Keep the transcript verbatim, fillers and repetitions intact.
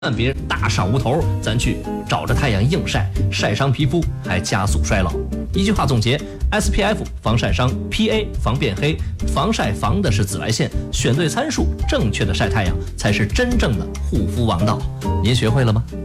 看别人大赏无头，咱去找着太阳硬晒，晒伤皮肤还加速衰老。一句话总结 ：S P F 防晒伤 ，P A 防变黑，防晒防的是紫外线，选对参数，正确的晒太阳才是真正的护肤王道。您学会了吗？